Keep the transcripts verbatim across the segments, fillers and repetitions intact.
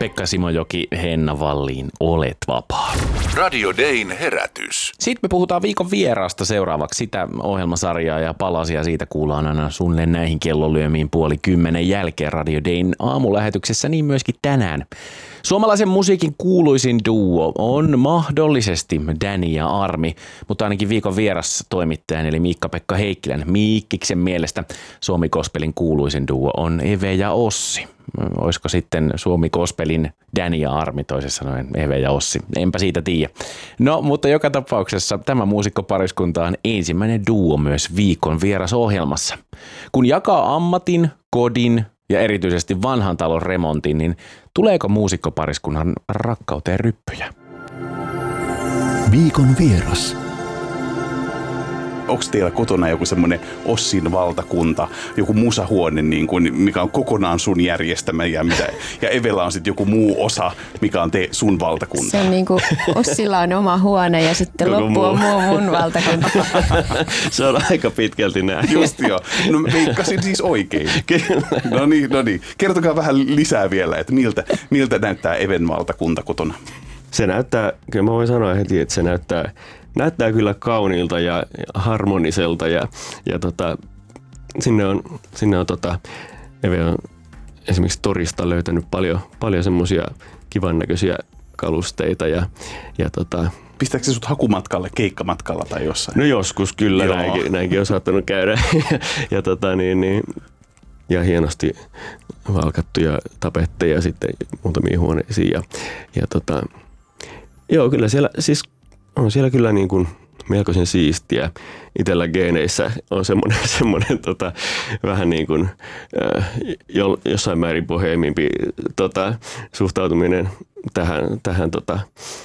Pekka Simojoki, Henna Wallin, olet vapaa. Radio Dayn herätys. Sitten me puhutaan viikon vieraasta seuraavaksi. Sitä ohjelmasarjaa ja palasia siitä kuullaan aina suunnilleen näihin kellolyömiin puoli kymmenen jälkeen Radio Dayn aamulähetyksessä, niin myöskin tänään. Suomalaisen musiikin kuuluisin duo on mahdollisesti Danny ja Armi, mutta ainakin viikon vieras toimittajan eli Miikka-Pekka Heikkilän Miikkiksen mielestä Suomi Gospelin kuuluisin duo on Eve ja Ossi. Olisiko sitten Suomi Gospelin Danny ja Armi, toisin sanoen Eve ja Ossi? Enpä siitä tiedä. No, mutta joka tapauksessa tämä muusikkopariskunta on ensimmäinen duo myös viikon vieras ohjelmassa. Kun jakaa ammatin, kodin ja erityisesti vanhan talon remontin, niin tuleeko muusikkopariskunnan rakkauteen ryppyjä? Viikon vieras. Onko teillä kotona joku semmoinen Ossin valtakunta, joku musahuone, niin kuin, mikä on kokonaan sun järjestämä ja, mitä, ja Evellä on sitten joku muu osa, mikä on te, sun valtakunta? Se on niin kuin Ossilla on oma huone ja sitten Koko loppu on muu mun valtakunta. Se on aika pitkälti näin. Just joo. No veikkasin siis oikein. No niin, no niin. Kertokaa vähän lisää vielä, että miltä, miltä näyttää Even valtakunta kotona? Se näyttää, kyllä mä voin sanoa heti, että se näyttää Näyttää kyllä kauniilta ja harmoniselta ja, ja tota, sinne on, sinne on tota, Eve on esimerkiksi torista löytänyt paljon, paljon semmoisia kivan näköisiä kalusteita ja, ja tota, pistääkö se sut hakumatkalle, keikkamatkalla tai jossain? No joskus kyllä, näinkin, näinkin on saattanut käydä ja, ja, tota, niin, niin, ja hienosti valkattuja tapetteja sitten muutamiin huoneisiin ja, ja tota, joo kyllä siellä siis on siellä kyllä niin kuin melkoisen siistiä. Itellä geeneissä on semmoinen, semmoinen tota, vähän niin kuin äh, jo, jossain määrin boheemimpi tota, suhtautuminen tähän. tähän tota.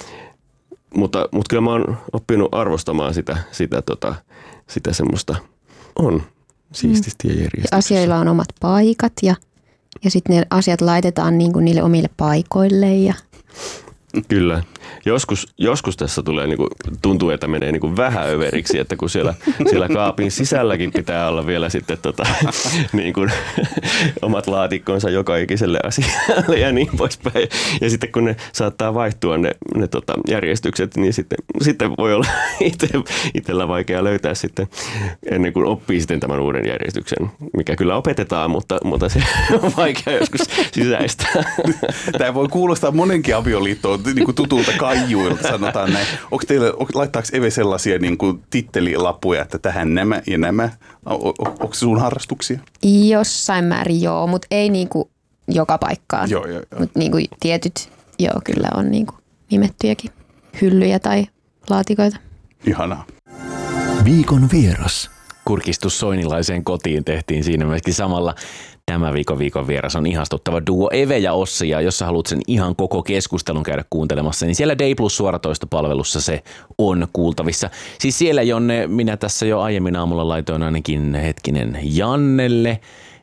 Mutta, mutta kyllä mä oon oppinut arvostamaan sitä, sitä, tota, sitä semmoista. On siististi ja järjestyksessä. Asioilla on omat paikat ja, ja sitten ne asiat laitetaan niin kuin niille omille paikoille ja kyllä. Joskus, joskus tässä tulee, niin kuin, tuntuu, että menee niin kuin vähän överiksi, että kun siellä, siellä kaapin sisälläkin pitää olla vielä sitten tota, niin kuin, omat laatikkonsa joka ikiselle asialle ja niin poispäin. Ja sitten kun ne saattaa vaihtua ne, ne tota, järjestykset, niin sitten, sitten voi olla itse, itsellä vaikea löytää sitten ennen kuin oppii sitten tämän uuden järjestyksen, mikä kyllä opetetaan, mutta, mutta se on vaikea joskus sisäistää. Tämä voi kuulostaa monenkin avioliittoon niin kuin tutulta kaijuilta, sanotaan näin. Onko teille, laittaako Eve sellaisia niin kuin tittelilappuja, että tähän nämä ja nämä? Onko se sun harrastuksia? Jossain määrin joo, mutta ei niin kuin joka paikkaan. Joo, joo, joo. Mutta niin kuin tietyt, joo, kyllä on niin kuin nimettyjäkin hyllyjä tai laatikoita. Ihanaa. Viikon vieras. Kurkistus soinilaiseen kotiin tehtiin siinä myöskin samalla. Tämä viikon viikon vieras on ihastuttava duo Eve ja Ossi, ja jos sä haluat sen ihan koko keskustelun käydä kuuntelemassa, niin siellä Day Plus suoratoistopalvelussa se on kuultavissa. Siis siellä, jonne minä tässä jo aiemmin aamulla laitoin ainakin hetkinen Jannelle,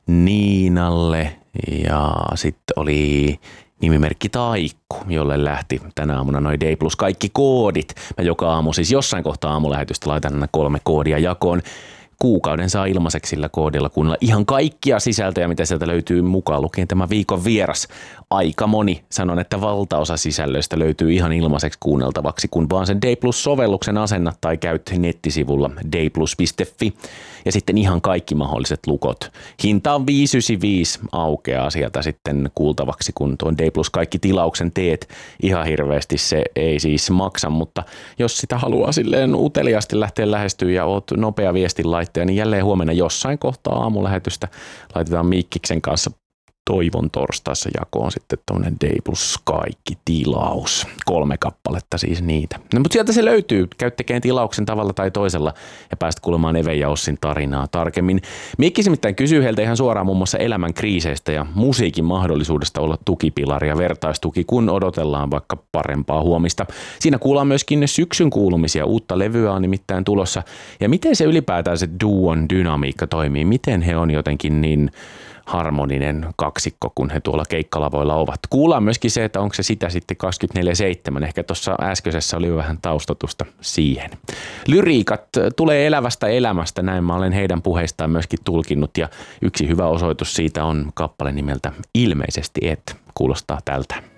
Niinalle ja sitten oli nimimerkki Taikku, jolle lähti tänä aamuna noi Day Plus kaikki koodit. Mä joka aamu siis jossain kohtaa aamulähetystä laitan nämä kolme koodia jakoon. Kuukauden saa ilmaiseksi sillä koodilla kuunnella ihan kaikkia sisältöjä, mitä sieltä löytyy mukaan lukien tämä viikon vieras. Aika moni, sanon, että valtaosa sisällöistä löytyy ihan ilmaiseksi kuunneltavaksi, kun vaan sen Day Plus-sovelluksen asennat tai käyt nettisivulla dayplus piste fi ja sitten ihan kaikki mahdolliset lukot. Hinta on viisi yhdeksänkymmentäviisi, aukeaa sieltä sitten kuultavaksi, kun tuon Day Plus kaikki tilauksen teet. Ihan hirveästi se ei siis maksa, mutta jos sitä haluaa silleen uteliaasti lähteä lähestyä ja oot nopea viestin laittaja, niin jälleen huomenna jossain kohtaa aamulähetystä laitetaan Miikkiksen kanssa toivon torstaissa jakoon sitten tuonne Day Plus kaikki tilaus. Kolme kappaletta siis niitä. No, mutta sieltä se löytyy. Käy tekemään tilauksen tavalla tai toisella ja pääst kuulemaan Eve ja Ossin tarinaa tarkemmin. Mikki nimittäin kysyy heiltä ihan suoraan muun muassa elämän kriiseistä ja musiikin mahdollisuudesta olla tukipilari ja vertaistuki, kun odotellaan vaikka parempaa huomista. Siinä kuullaan myöskin syksyn kuulumisia. Uutta levyä on nimittäin tulossa. Ja miten se ylipäätään se duon dynamiikka toimii? Miten he on jotenkin niin harmoninen kaksikko, kun he tuolla keikkalavoilla ovat. Kuullaan myöskin se, että onko se sitä sitten kaksikymmentäneljä seitsemän. Ehkä tuossa äskeisessä oli vähän taustatusta siihen. Lyriikat tulee elävästä elämästä, näin mä olen heidän puheistaan myöskin tulkinnut. Ja yksi hyvä osoitus siitä on kappale nimeltä Ilmeisesti et. Kuulostaa tältä.